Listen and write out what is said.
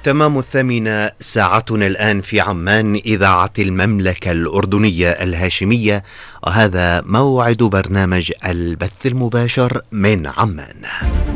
تمام 8 ساعتنا الآن في عمان، إذاعة المملكة الأردنية الهاشمية، وهذا موعد برنامج البث المباشر من عمان.